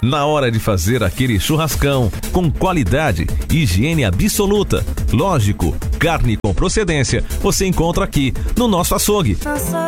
Na hora de fazer aquele churrascão, com qualidade, higiene absoluta. Lógico, carne com procedência, você encontra aqui no nosso açougue.